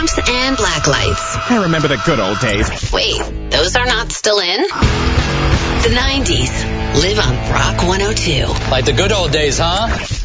lamps and black lights. I remember the good old days. Wait, those are not still in? The 90s. Live on Rock 102. Like the good old days, huh?